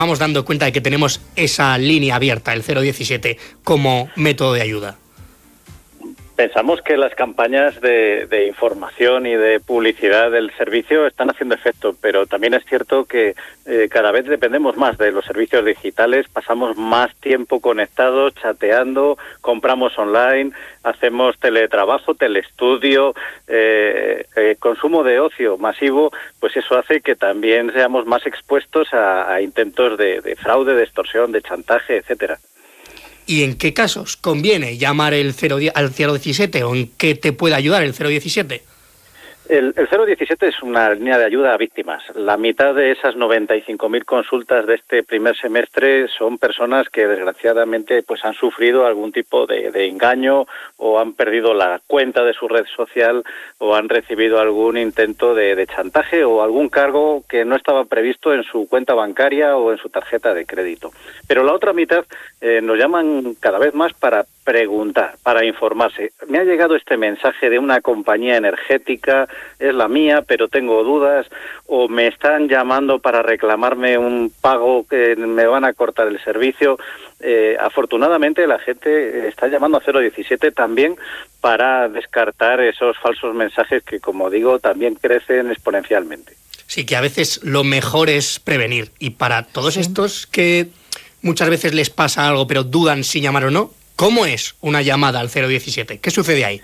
vamos dando cuenta de que tenemos esa línea abierta, el 017, como método de ayuda? Pensamos que las campañas de información y de publicidad del servicio están haciendo efecto, pero también es cierto que cada vez dependemos más de los servicios digitales, pasamos más tiempo conectados, chateando, compramos online, hacemos teletrabajo, teleestudio, consumo de ocio masivo, pues eso hace que también seamos más expuestos a intentos de fraude, de extorsión, de chantaje, etcétera. ¿Y en qué casos conviene llamar al 017 o en qué te puede ayudar el 017? El 017 es una línea de ayuda a víctimas. La mitad de esas 95.000 consultas de este primer semestre son personas que desgraciadamente pues han sufrido algún tipo de engaño o han perdido la cuenta de su red social o han recibido algún intento de chantaje o algún cargo que no estaba previsto en su cuenta bancaria o en su tarjeta de crédito. Pero la otra mitad nos llaman cada vez más para preguntar, para informarse. Me ha llegado este mensaje de una compañía energética, es la mía, pero tengo dudas, o me están llamando para reclamarme un pago que me van a cortar el servicio. Afortunadamente la gente está llamando a 017 también para descartar esos falsos mensajes que, como digo, también crecen exponencialmente. Sí, que a veces lo mejor es prevenir. Y para todos estos que muchas veces les pasa algo pero dudan si llamar o no, ¿cómo es una llamada al 017? ¿Qué sucede ahí?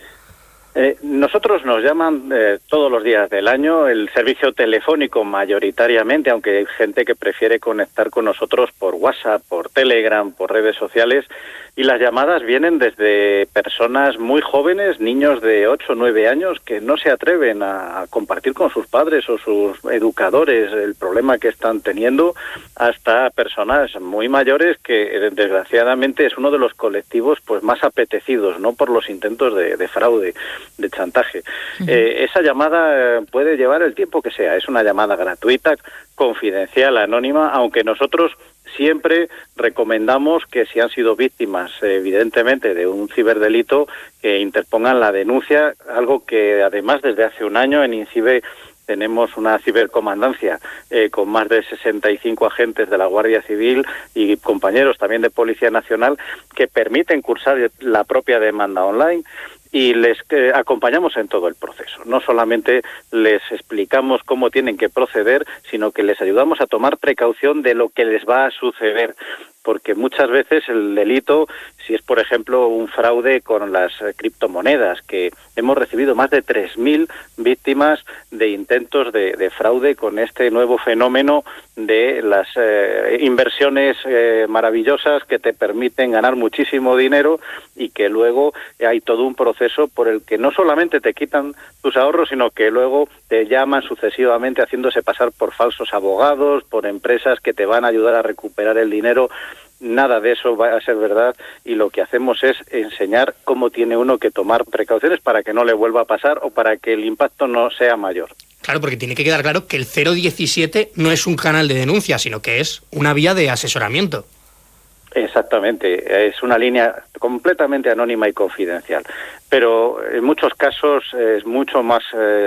Nosotros nos llaman todos los días del año, el servicio telefónico mayoritariamente, aunque hay gente que prefiere conectar con nosotros por WhatsApp, por Telegram, por redes sociales, y las llamadas vienen desde personas muy jóvenes, niños de 8 o 9 años, que no se atreven a compartir con sus padres o sus educadores el problema que están teniendo, hasta personas muy mayores que desgraciadamente es uno de los colectivos pues más apetecidos, ¿no?, por los intentos de fraude, de chantaje. Esa llamada puede llevar el tiempo que sea, es una llamada gratuita, confidencial, anónima, aunque nosotros siempre recomendamos que si han sido víctimas, evidentemente, de un ciberdelito, que interpongan la denuncia, algo que además desde hace un año en INCIBE tenemos una cibercomandancia con más de 65 agentes de la Guardia Civil y compañeros también de Policía Nacional que permiten cursar la propia demanda online. Y les acompañamos en todo el proceso. No solamente les explicamos cómo tienen que proceder, sino que les ayudamos a tomar precaución de lo que les va a suceder. Porque muchas veces el delito, si es por ejemplo un fraude con las criptomonedas, que hemos recibido más de 3.000 víctimas de intentos de fraude con este nuevo fenómeno de las inversiones maravillosas que te permiten ganar muchísimo dinero y que luego hay todo un proceso por el que no solamente te quitan tus ahorros, sino que luego te llaman sucesivamente haciéndose pasar por falsos abogados, por empresas que te van a ayudar a recuperar el dinero. Nada de eso va a ser verdad y lo que hacemos es enseñar cómo tiene uno que tomar precauciones para que no le vuelva a pasar o para que el impacto no sea mayor. Claro, porque tiene que quedar claro que el 017 no es un canal de denuncia, sino que es una vía de asesoramiento. Exactamente, es una línea completamente anónima y confidencial, pero en muchos casos es mucho más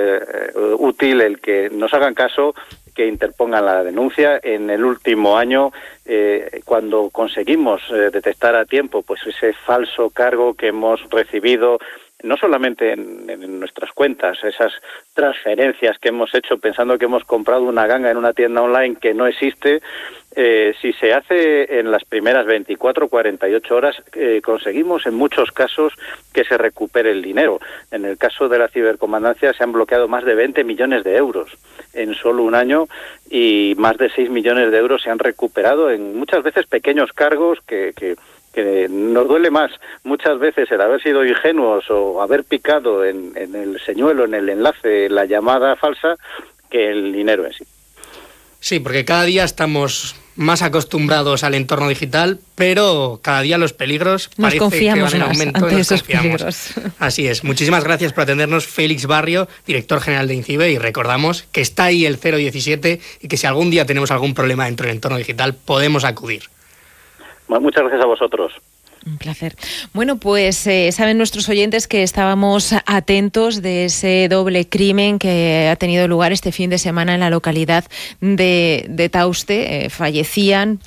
útil el que nos hagan caso, que interpongan la denuncia. En el último año, cuando conseguimos detectar a tiempo pues ese falso cargo que hemos recibido, no solamente en nuestras cuentas, esas transferencias que hemos hecho pensando que hemos comprado una ganga en una tienda online que no existe, si se hace en las primeras 24 o 48 horas, conseguimos en muchos casos que se recupere el dinero. En el caso de la cibercomandancia se han bloqueado más de 20 millones de euros en solo un año y más de 6 millones de euros se han recuperado en muchas veces pequeños cargos que nos duele más muchas veces el haber sido ingenuos o haber picado en el señuelo, en el enlace, la llamada falsa, que el dinero en sí. Sí, porque cada día estamos más acostumbrados al entorno digital, pero cada día los peligros nos parece que van en aumento. Ante esos peligros. Así es. Muchísimas gracias por atendernos, Félix Barrio, director general de INCIBE, y recordamos que está ahí el 017 y que si algún día tenemos algún problema dentro del entorno digital podemos acudir. Muchas gracias a vosotros. Un placer. Bueno, pues saben nuestros oyentes que estábamos atentos de ese doble crimen que ha tenido lugar este fin de semana en la localidad de Tauste. Fallecían